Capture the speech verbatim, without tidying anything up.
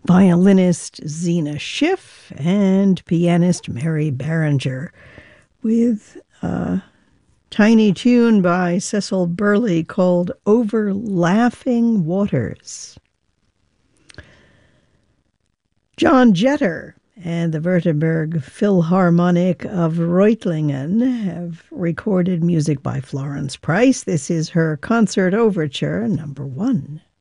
violinist Zena Schiff and pianist Mary Barringer, with a tiny tune by Cecil Burley called Over Laughing Waters. John Jetter and the Württemberg Philharmonic of Reutlingen have recorded music by Florence Price. This is her Concert Overture number one.